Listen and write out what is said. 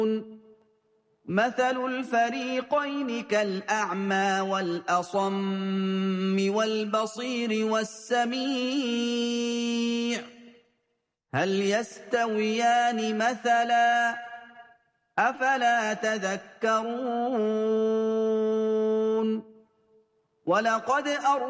مثل الفريقين كالأعمى والأصم والبصير والسميع هل يستويان مثلا أفلا تذكرون ولقد